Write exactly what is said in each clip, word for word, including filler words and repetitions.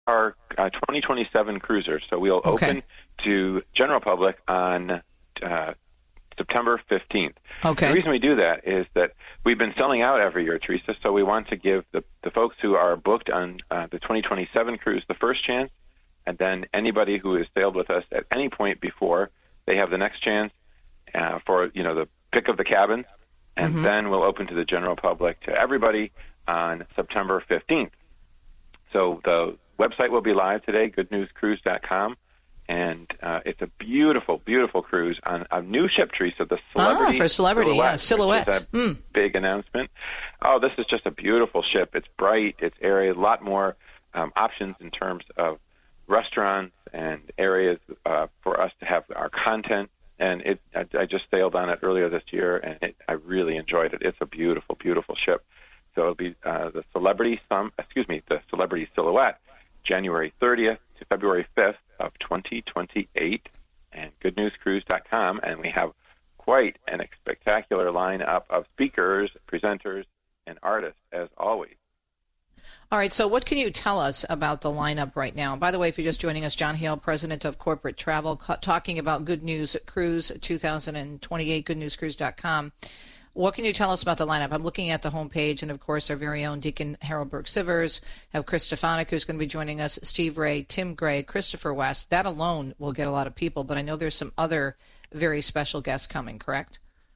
our uh, twenty twenty-seven cruisers. So we'll Okay. open to general public on uh, September fifteenth. Okay. The reason we do that is that we've been selling out every year, Teresa, so we want to give the, the folks who are booked on uh, the twenty twenty-seven cruise the first chance, and then anybody who has sailed with us at any point before, they have the next chance uh, for, you know, the pick of the cabins, and Mhm. then we'll open to the general public, to everybody, on September fifteenth. So the website will be live today, good news cruise dot com. And uh, it's a beautiful, beautiful cruise on a new ship, Teresa, the Celebrity. Ah, for Celebrity, Silhouette, yeah, Silhouette. Which is a Mm. big announcement. Oh, this is just a beautiful ship. It's bright. It's area, a lot more um, options in terms of restaurants and areas uh, for us to have our content. And it, I, I just sailed on it earlier this year, and it, I really enjoyed it. It's a beautiful, beautiful ship. So it'll be uh, the Celebrity, some, excuse me, the Celebrity Silhouette, January thirtieth to February fifth of twenty twenty-eight, and good news cruise dot com, and we have quite an spectacular lineup of speakers, presenters, and artists, as always. All right, so what can you tell us about the lineup right now? By the way, if you're just joining us, John Hale, President of Corporate Travel, ca- talking about Good News Cruise twenty twenty-eight, good news cruise dot com. What can you tell us about the lineup? I'm looking at the homepage, and of course, our very own Deacon Harold Burke-Sivers, have Chris Stefanik, who's going to be joining us, Steve Ray, Tim Gray, Christopher West. That alone will get a lot of people, but I know there's some other very special guests coming, correct?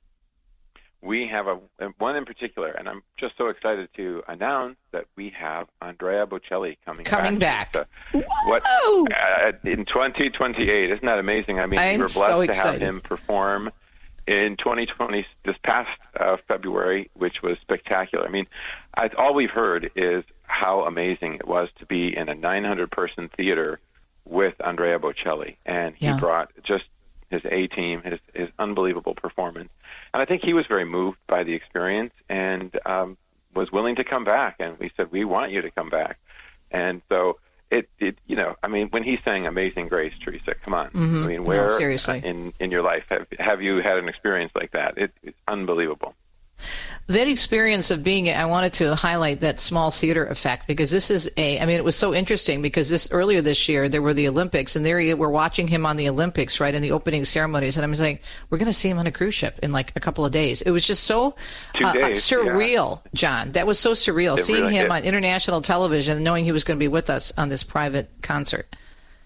We have a one in particular, and I'm just so excited to announce that we have Andrea Bocelli coming, Coming back. back. So what uh, in twenty twenty-eight? Isn't that amazing? I mean, I'm we were blessed so to have excited. him perform in twenty twenty, this past uh, February, which was spectacular. I mean, I, all we've heard is how amazing it was to be in a nine hundred person theater with Andrea Bocelli, and he Yeah. brought just his A-team, his, his unbelievable performance. And I think he was very moved by the experience and um, was willing to come back. And we said, we want you to come back. And so it, it you know, I mean, when he sang Amazing Grace, Teresa, come on. Mhm. I mean, No, where seriously. in, in your life have, have you had an experience like that? It, it's unbelievable. That experience of being, I wanted to highlight that small theater effect, because this is a, I mean, it was so interesting because this earlier this year, there were the Olympics, and there you, we're watching him on the Olympics, right, in the opening ceremonies. And I'm saying, we're going to see him on a cruise ship in like a couple of days. It was just so Two uh, days, surreal, yeah. John. That was so surreal, It seeing really him is. on international television, knowing he was going to be with us on this private concert.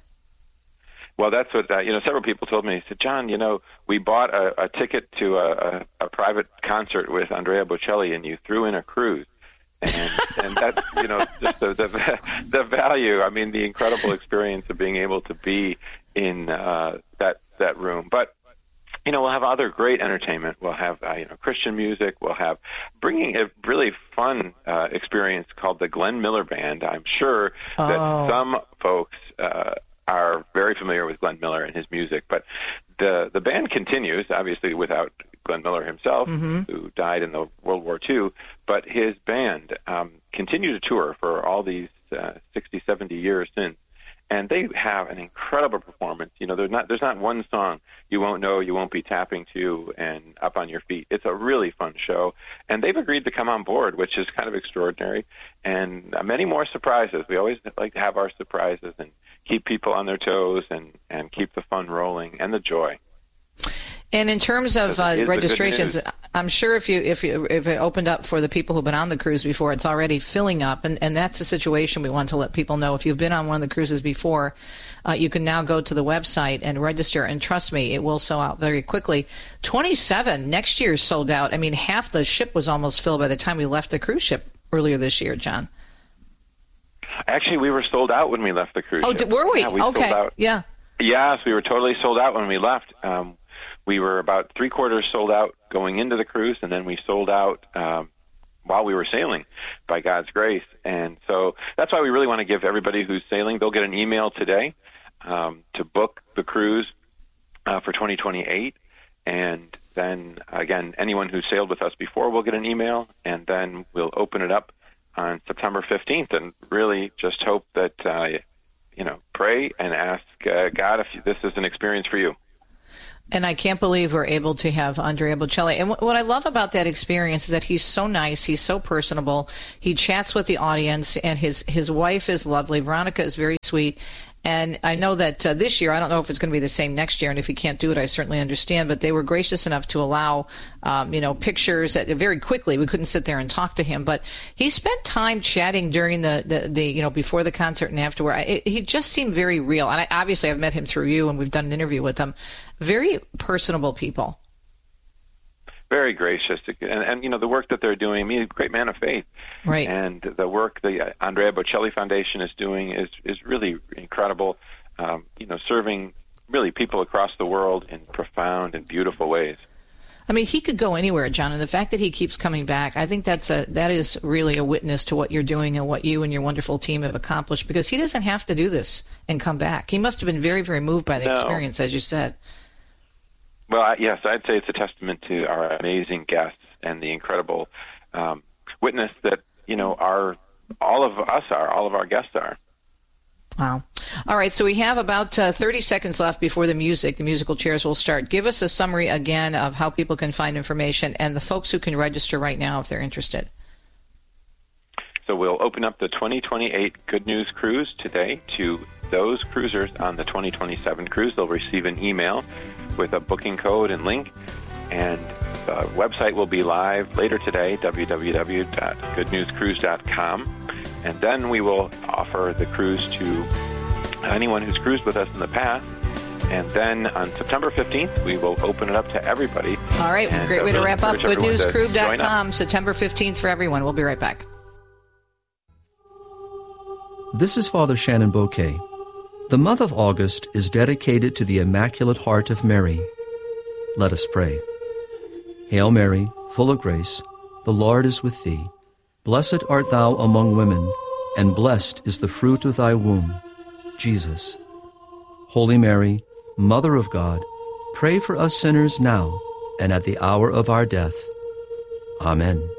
Well, that's what, uh, you know, several people told me. They said, John, you know, we bought a, a ticket to a, a, a private concert with Andrea Bocelli, and you threw in a cruise. And, and that's, you know, just the, the, the value, I mean, the incredible experience of being able to be in uh, that, that room. But, you know, we'll have other great entertainment. We'll have, uh, you know, Christian music. We'll have bringing a really fun uh, experience called the Glenn Miller Band. I'm sure that Oh. some folks uh, are very familiar with Glenn Miller and his music, but the the band continues, obviously without Glenn Miller himself, Mm-hmm. who died in the World War Two, but his band um, continued to tour for all these uh, sixty, seventy years since, and they have an incredible performance. You know, there's not there's not one song you won't know, you won't be tapping to and up on your feet. It's a really fun show, and they've agreed to come on board, which is kind of extraordinary, and uh, many more surprises. We always like to have our surprises and keep people on their toes and, and keep the fun rolling and the joy. And in terms of Because it uh, is the good registrations, news. I'm sure if you if you, if it opened up for the people who've been on the cruise before, it's already filling up, and, and that's the situation we want to let people know. If you've been on one of the cruises before, uh, you can now go to the website and register, and trust me, it will sell out very quickly. twenty-seven next year sold out. I mean, half the ship was almost filled by the time we left the cruise ship earlier this year, John. Actually, we were sold out when we left the cruise Oh, ship. did, were we? Yeah, we okay. sold out. Yeah. Yes, we were totally sold out when we left. Um, we were about three quarters sold out going into the cruise, and then we sold out um, while we were sailing, by God's grace. And so that's why we really want to give everybody who's sailing, they'll get an email today um, to book the cruise uh, for twenty twenty-eight. And then, again, anyone who sailed with us before will get an email, and then we'll open it up on September fifteenth, and really just hope that, uh, you know, pray and ask uh, God if this is an experience for you. And I can't believe we're able to have Andrea Bocelli. And what I love about that experience is that he's so nice. He's so personable. He chats with the audience, and his, his wife is lovely. Veronica is very sweet. And I know that uh, this year, I don't know if it's going to be the same next year, and if he can't do it, I certainly understand, but they were gracious enough to allow, um, you know, pictures at, very quickly. We couldn't sit there and talk to him, but he spent time chatting during the, the, the you know, before the concert and afterward. It, he just seemed very real. And I, obviously, I've met him through you, and we've done an interview with him. Very personable people. Very gracious, and, and you know the work that they're doing. I mean, a great man of faith, right? And the work the Andrea Bocelli Foundation is doing is is really incredible. Um, you know, serving really people across the world in profound and beautiful ways. I mean, he could go anywhere, John, and the fact that he keeps coming back, I think that's a that is really a witness to what you're doing and what you and your wonderful team have accomplished. Because he doesn't have to do this and come back. He must have been very, very moved by the no. experience, as you said. Well, I, yes, I'd say it's a testament to our amazing guests and the incredible um, witness that, you know, our all of us are, all of our guests are. Wow. All right, so we have about uh, thirty seconds left before the music, the musical chairs will start. Give us a summary again of how people can find information and the folks who can register right now if they're interested. So we'll open up the twenty twenty-eight Good News Cruise today to those cruisers on the twenty twenty-seven cruise. They'll receive an email with a booking code and link, and the website will be live later today, w w w dot good news cruise dot com, and then we will offer the cruise to anyone who's cruised with us in the past, and then on September fifteenth, we will open it up to everybody. All right, and great way to really wrap up. good news crew dot com, up. September fifteenth for everyone. We'll be right back. This is Father Shannon Bouquet. The month of August is dedicated to the Immaculate Heart of Mary. Let us pray. Hail Mary, full of grace, the Lord is with thee. Blessed art thou among women, and blessed is the fruit of thy womb, Jesus. Holy Mary, Mother of God, pray for us sinners now and at the hour of our death. Amen.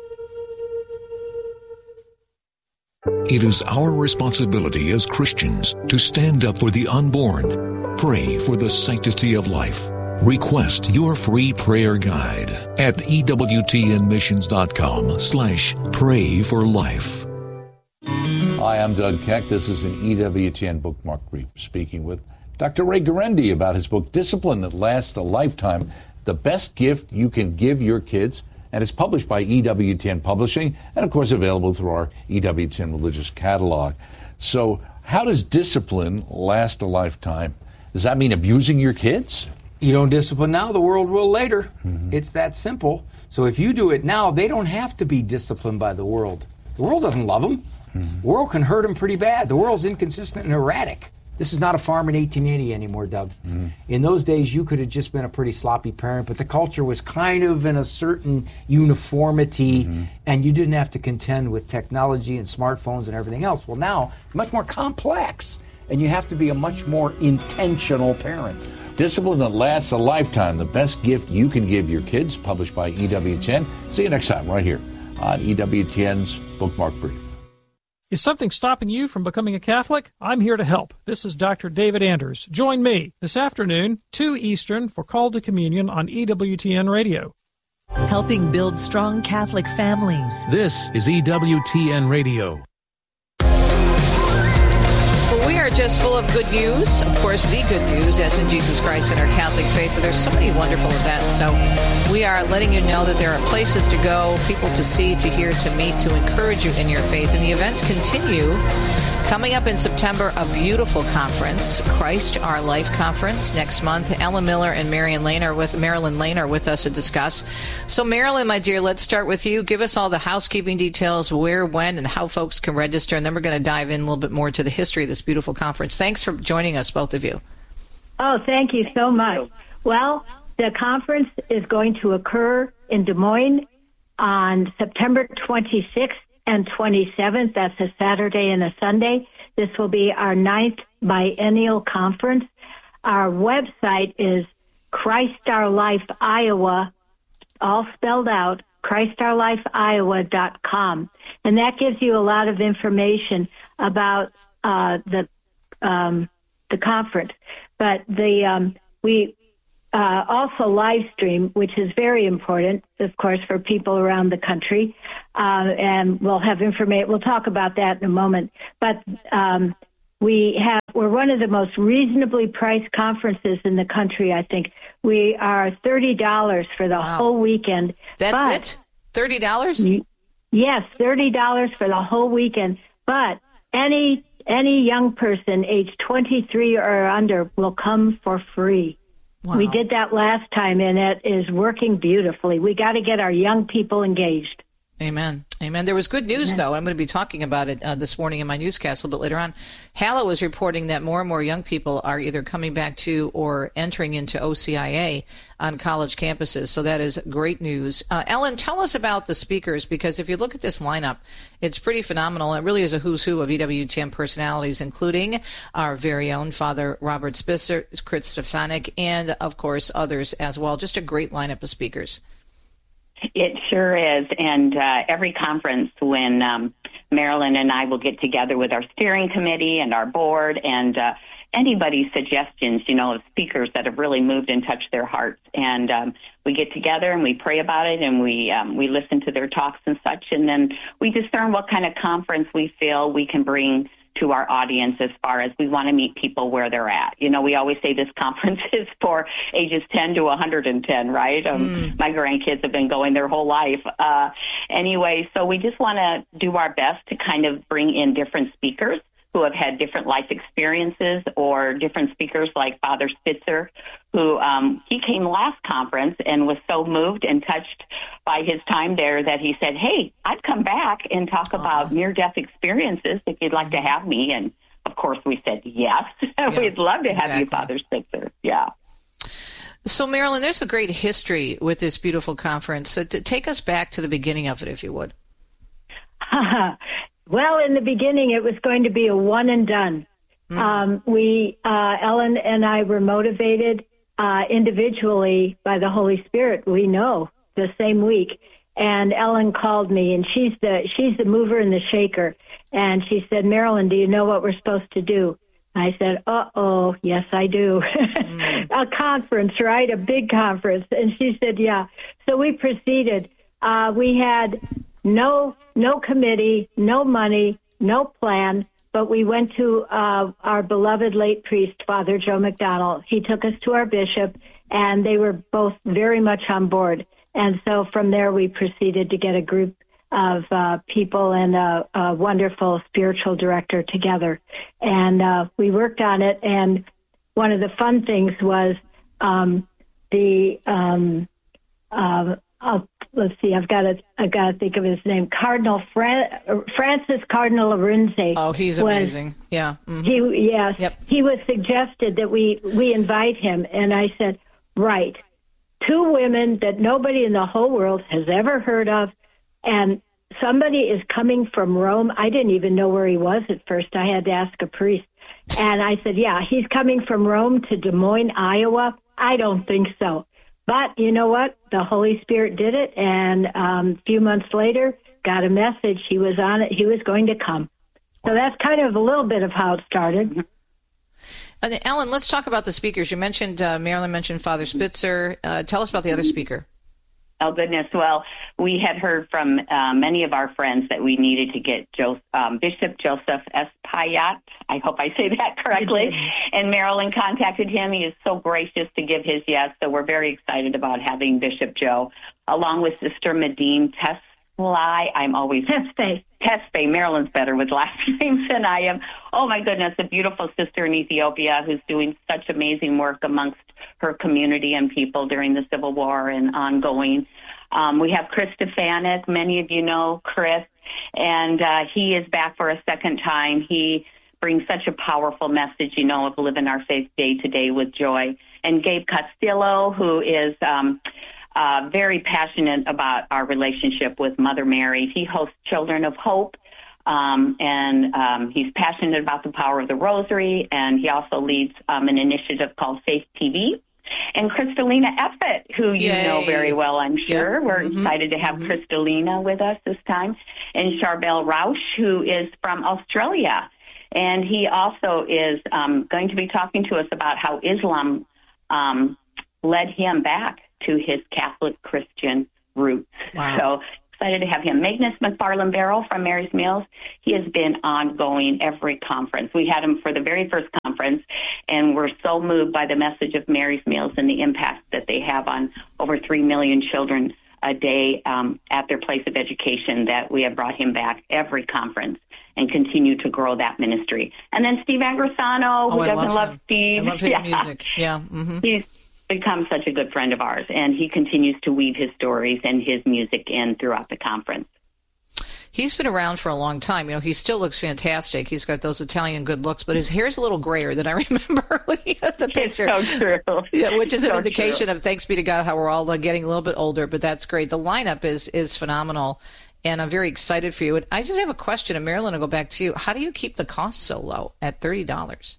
It is our responsibility as Christians to stand up for the unborn, pray for the sanctity of life. Request your free prayer guide at ewtnmissions.com slash pray for life. Hi, I'm Doug Keck. This is an E W T N bookmark group speaking with Doctor Ray Guarendi about his book, Discipline That Lasts a Lifetime, the best gift you can give your kids. And it's published by E W T N Publishing, and of course available through our E W T N Religious Catalog. So how does discipline last a lifetime? Does that mean abusing your kids? You don't discipline now, the world will later. Mm-hmm. It's that simple. So if you do it now, they don't have to be disciplined by the world. The world doesn't love them. Mm-hmm. The world can hurt them pretty bad. The world's inconsistent and erratic. This is not a farm in eighteen eighty anymore, Doug. Mm-hmm. In those days, you could have just been a pretty sloppy parent, but the culture was kind of in a certain uniformity, mm-hmm. and you didn't have to contend with technology and smartphones and everything else. Well, now, much more complex, and you have to be a much more intentional parent. Discipline That Lasts a Lifetime, the best gift you can give your kids, published by E W T N. See you next time right here on E W T N's Bookmark Brief. Is something stopping you from becoming a Catholic? I'm here to help. This is Doctor David Anders. Join me this afternoon, two Eastern, for Call to Communion on E W T N Radio. Helping build strong Catholic families. This is E W T N Radio. Well, we are just full of good news. Of course, the good news, as in Jesus Christ and our Catholic faith. But there's so many wonderful events. So we are letting you know that there are places to go, people to see, to hear, to meet, to encourage you in your faith. And the events continue. Coming up in September, a beautiful conference, Christ Our Life Conference next month. Ellen Miller and Marion Lane are with Marilyn Lane are with us to discuss. So, Marilyn, my dear, let's start with you. Give us all the housekeeping details, where, when, and how folks can register, and then we're going to dive in a little bit more to the history of this beautiful conference. Thanks for joining us, both of you. Oh, thank you so much. Well, the conference is going to occur in Des Moines on September twenty-sixth and twenty-seventh. That's a Saturday and a Sunday. This will be our ninth biennial conference. Our website is Christ Our Life Iowa, all spelled out, Christ Our Life Iowa dot com. And that gives you a lot of information about uh, the um, the conference. But the um, we uh, also live stream, which is very important, of course, for people around the country. Uh, and we'll have information. We'll talk about that in a moment. But um, we have we're one of the most reasonably priced conferences in the country. I think we are thirty dollars for the wow. whole weekend. That's but, it. Thirty dollars. Yes, thirty dollars for the whole weekend. But any any young person age twenty-three or under will come for free. Wow. We did that last time, and it is working beautifully. We got to get our young people engaged. Amen. Amen. There was good news, Amen. though. I'm going to be talking about it uh, this morning in my newscast a little bit later on. Halla was reporting that more and more young people are either coming back to or entering into O C I A on college campuses. So that is great news. Uh, Ellen, tell us about the speakers, because if you look at this lineup, it's pretty phenomenal. It really is a who's who of E W T N personalities, including our very own Father Robert Spitzer, Chris Stefanik, and, of course, others as well. Just a great lineup of speakers. It sure is. And uh, every conference when um, Marilyn and I will get together with our steering committee and our board and uh, anybody's suggestions, you know, of speakers that have really moved and touched their hearts. And um, we get together and we pray about it and we um, we listen to their talks and such. And then we discern what kind of conference we feel we can bring to our audience as far as we want to meet people where they're at. You know, we always say this conference is for ages ten to one hundred ten, right? Um, mm. My grandkids have been going their whole life. Uh, anyway, so we just want to do our best to kind of bring in different speakers who have had different life experiences, or different speakers like Father Spitzer, who um, he came last conference and was so moved and touched by his time there that he said, hey, I'd come back and talk uh-huh. about near-death experiences if you'd like mm-hmm. to have me. And, of course, we said yes. Yeah, We'd love to have exactly. you, Father Spitzer. Yeah. So, Marilyn, there's a great history with this beautiful conference. So to take us back to the beginning of it, if you would. Well, in the beginning, it was going to be a one and done. Mm. Um, we, uh, Ellen and I were motivated uh, individually by the Holy Spirit. We know the same week. And Ellen called me, and she's the she's the mover and the shaker. And she said, Marilyn, do you know what we're supposed to do? I said, uh-oh, yes, I do. Mm. A conference, right? A big conference. And she said, yeah. So we proceeded. Uh, we had no no committee, no money, no plan, but we went to uh, our beloved late priest, Father Joe McDonnell. He took us to our bishop, and they were both very much on board. And so from there, we proceeded to get a group of uh, people and a, a wonderful spiritual director together. And uh, we worked on it, and one of the fun things was um, the um, uh, uh, let's see, I've got to I've got to think of his name. Cardinal Fran- Francis Cardinal Arinze. Oh, he's was, amazing. Yeah. Mm-hmm. He yes. Yep. He was suggested that we we invite him, and I said, right, two women that nobody in the whole world has ever heard of, and somebody is coming from Rome. I didn't even know where he was at first. I had to ask a priest, and I said, yeah, he's coming from Rome to Des Moines, Iowa. I don't think so. But you know what? The Holy Spirit did it, and um, a few months later, got a message. He was on it. He was going to come. So that's kind of a little bit of how it started. Uh, Ellen, let's talk about the speakers. You mentioned, uh, Marilyn mentioned Father Spitzer. Uh, tell us about the other speaker. Oh, goodness. Well, we had heard from uh, many of our friends that we needed to get jo- um, Bishop Joseph Espaillat. I hope I say that correctly. And Marilyn contacted him. He is so gracious to give his yes. So we're very excited about having Bishop Joe, along with Sister Medine Tesfai. I'm always... Tesfai. Tesfai. Marilyn's better with last names than I am. Oh, my goodness. A beautiful sister in Ethiopia who's doing such amazing work amongst her community and people during the Civil War and ongoing. Um, we have Chris Stefanik. Many of you know Chris, and uh, he is back for a second time. He brings such a powerful message, you know, of living our faith day to day with joy. And Gabe Castillo, who is um, uh, very passionate about our relationship with Mother Mary. He hosts Children of Hope. Um, and um, he's passionate about the power of the rosary, and he also leads um, an initiative called Faith T V. And Kristalina Effett, who you Yay. know very well, I'm sure. Yep. We're mm-hmm. excited to have mm-hmm. Kristalina with us this time. And Charbel Rausch, who is from Australia. And he also is um, going to be talking to us about how Islam um, led him back to his Catholic Christian roots. Wow. So excited to have him. Magnus McFarland Barrow from Mary's Meals, he has been ongoing every conference. We had him for the very first conference, and we're so moved by the message of Mary's Meals and the impact that they have on over three million children a day um, at their place of education that we have brought him back every conference and continue to grow that ministry. And then Steve Angrisano, who oh, doesn't love, love Steve. I love his yeah. music. Yeah. Mm-hmm. He's become such a good friend of ours, and he continues to weave his stories and his music in throughout the conference. He's been around for a long time. You know, he still looks fantastic. He's got those Italian good looks, but his hair's a little grayer than I remember looking at the picture. It's so true. Yeah, which is so an indication true. of, thanks be to God, how we're all getting a little bit older, but that's great. The lineup is is phenomenal, and I'm very excited for you. And I just have a question, and Marilyn, I'll go back to you. How do you keep the cost so low at thirty dollars?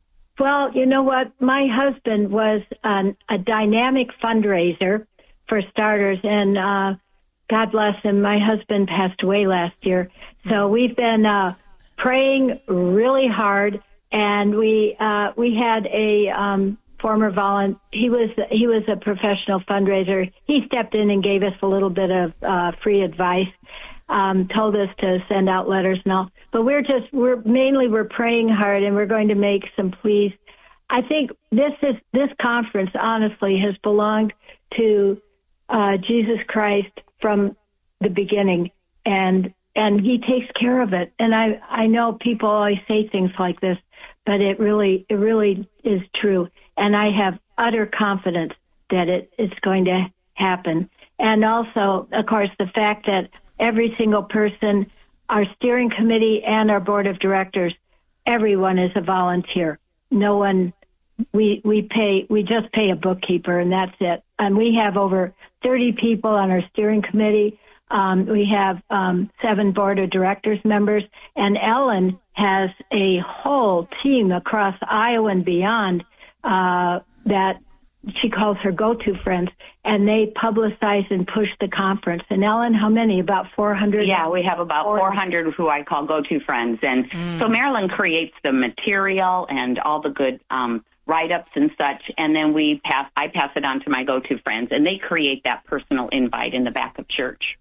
Well, you know what? My husband was an, a dynamic fundraiser, for starters, and uh, God bless him. My husband passed away last year. So we've been uh, praying really hard, and we uh, we had a um, former volunteer. He was he was a professional fundraiser. He stepped in and gave us a little bit of uh, free advice. Um, told us to send out letters and all, but we're just we're mainly we're praying hard, and we're going to make some pleas. I think this is this conference honestly has belonged to uh, Jesus Christ from the beginning, and and He takes care of it. And I I know people always say things like this, but it really it really is true, and I have utter confidence that it it's going to happen. And also, of course, the fact that every single person, our steering committee and our board of directors, everyone is a volunteer. No one, we we pay, we just pay a bookkeeper, and that's it. And we have over thirty people on our steering committee. Um, we have um, seven board of directors members, and Ellen has a whole team across Iowa and beyond uh, that she calls her go-to friends, and they publicize and push the conference. And Ellen, how many? About four hundred? Yeah, we have about four hundred who I call go-to friends. And mm. so Marilyn creates the material and all the good um, write-ups and such, and then we pass. I pass it on to my go-to friends, and they create that personal invite in the back of church.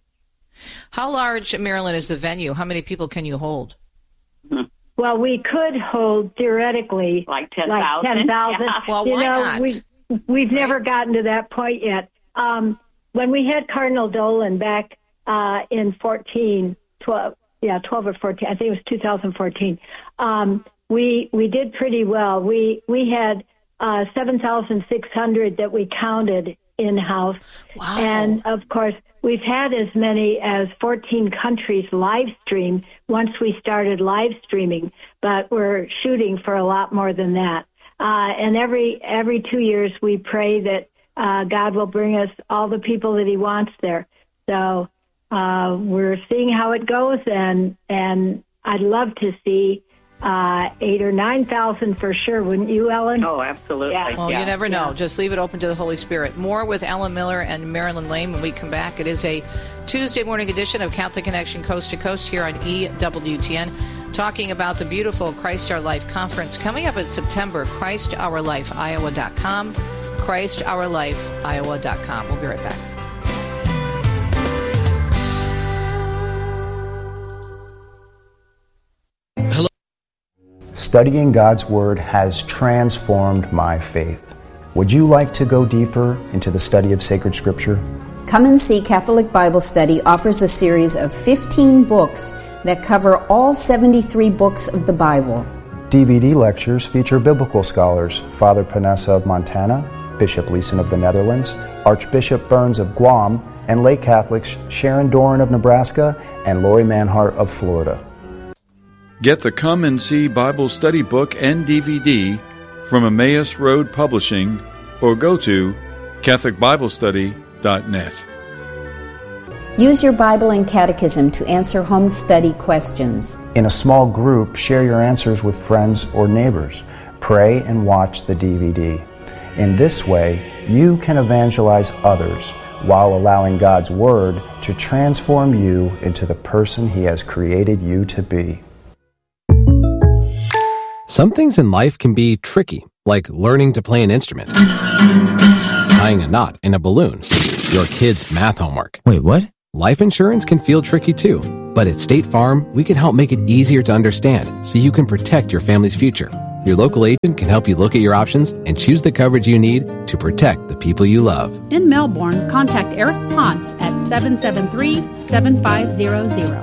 How large, Marilyn, is the venue? How many people can you hold? Mm-hmm. Well, we could hold theoretically like ten thousand. Like ten thousand. Yeah. Well, you why know, not? We, We've right. never gotten to that point yet. Um, when we had Cardinal Dolan back uh, in fourteen, twelve, yeah, twelve or fourteen, I think it was two thousand fourteen, um, we we did pretty well. We we had uh, seven thousand six hundred that we counted in-house. Wow. And, of course, we've had as many as fourteen countries live stream once we started live streaming, but we're shooting for a lot more than that. Uh, and every every two years we pray that uh, God will bring us all the people that He wants there. So uh, we're seeing how it goes, and and I'd love to see uh, eight or nine thousand for sure, wouldn't you, Ellen? Oh, absolutely. Yeah. Well, yeah. you never know. Yeah. Just leave it open to the Holy Spirit. More with Ellen Miller and Marilyn Lane when we come back. It is a Tuesday morning edition of Catholic Connection Coast to Coast here on E W T N. Talking about the beautiful Christ Our Life conference coming up in September, Christ Our Life Iowa dot com, Christ Our Life Iowa dot com. We'll be right back. Hello. Studying God's Word has transformed my faith. Would you like to go deeper into the study of sacred Scripture? Come and See Catholic Bible Study offers a series of fifteen books that cover all seventy-three books of the Bible. D V D lectures feature biblical scholars Father Panessa of Montana, Bishop Leeson of the Netherlands, Archbishop Burns of Guam, and lay Catholics Sharon Doran of Nebraska and Lori Manhart of Florida. Get the Come and See Bible Study book and D V D from Emmaus Road Publishing or go to Catholic Bible Study dot net. Use your Bible and Catechism to answer home study questions. In a small group, share your answers with friends or neighbors. Pray and watch the D V D. In this way, you can evangelize others while allowing God's Word to transform you into the person He has created you to be. Some things in life can be tricky, like learning to play an instrument. tying a knot in a balloon, your kid's math homework. Wait, what? Life insurance can feel tricky too, but at State Farm, we can help make it easier to understand so you can protect your family's future. Your local agent can help you look at your options and choose the coverage you need to protect the people you love. In Melbourne, contact Eric Ponce at seven seven three, seven five zero zero.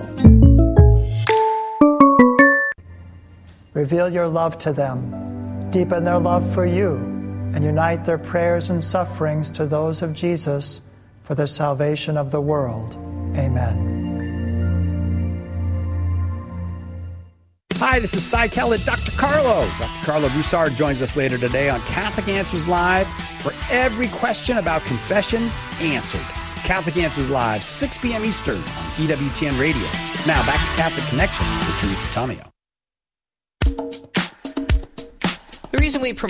Reveal your love to them, deepen their love for you, and unite their prayers and sufferings to those of Jesus for the salvation of the world. Amen. Hi, this is Cy Kellett, Doctor Carlo. Doctor Carlo Broussard joins us later today on Catholic Answers Live for every question about confession answered. Catholic Answers Live, six p.m. Eastern on E W T N Radio. Now back to Catholic Connection with Teresa Tomeo. The reason we